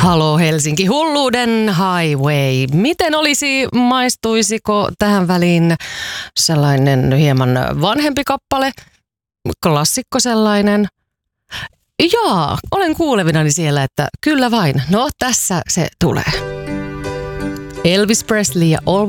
Halo Helsinki, hulluuden highway. Miten maistuisiko tähän väliin sellainen hieman vanhempi kappale, klassikko sellainen? Jaa, olen kuulevinani siellä, että kyllä vain. No, tässä se tulee. Elvis Presley ja Always